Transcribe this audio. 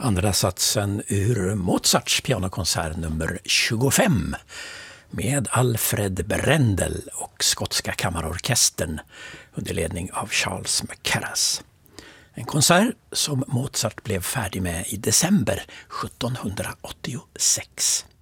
Andra satsen ur Mozarts pianokonsert nummer 25 med Alfred Brendel och skotska kammarorkestern under ledning av Charles Mackerras. En konsert som Mozart blev färdig med i december 1786.